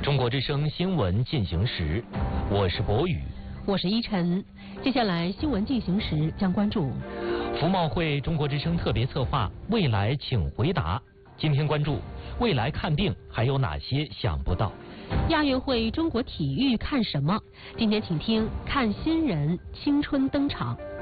中国之声新闻进行时，我是博宇， 我是依晨。接下来新闻进行时将关注服贸会中国之声特别策划未来请回答。今天关注未来看病还有哪些想不到？ 亚运会中国体育看什么？今天请听看新人青春登场。